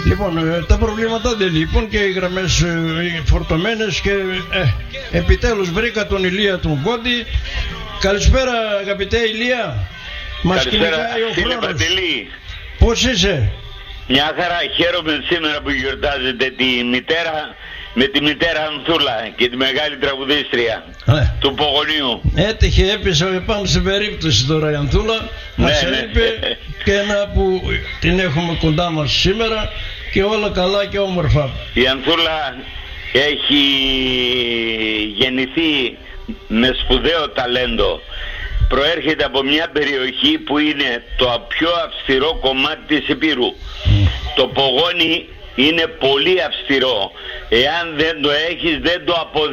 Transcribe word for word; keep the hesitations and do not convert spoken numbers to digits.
Λοιπόν, ε, τα προβλήματα δεν λείπουν και οι γραμμές ε, φορτωμένες και ε, επιτέλους βρήκα τον Ηλία τον Κόντι. Καλησπέρα αγαπητέ Ηλία. Μας Καλησπέρα κυνηγάει ο χρόνος. Πώς είσαι? Μια χαρά, χαίρομαι σήμερα που γιορτάζετε τη μητέρα με τη μητέρα Ανθούλα και τη μεγάλη τραγουδίστρια ε. του Πογονίου. Έτυχε, έπεσα πάνω στην περίπτωση τώρα η Ανθούλα. Μας ναι, έλειπε ναι. και ένα που την έχουμε κοντά μας σήμερα και όλα καλά και όμορφα. Η Ανθούλα έχει γεννηθεί με σπουδαίο ταλέντο. Προέρχεται από μια περιοχή που είναι το πιο αυστηρό κομμάτι της Υπήρου. Mm. Το Πογόνι είναι πολύ αυστηρό. Εάν δεν το έχεις δεν το αποδέχεις.